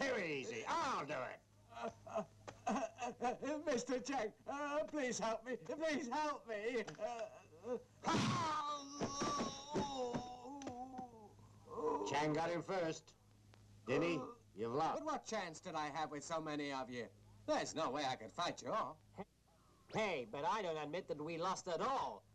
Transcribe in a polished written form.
Too easy. I'll do it. Mr. Chang, please help me. Please help me. Chang got him first. Didn't he? You've lost. But what chance did I have with so many of you? There's no way I could fight you all. Hey, but I don't admit that we lost at all.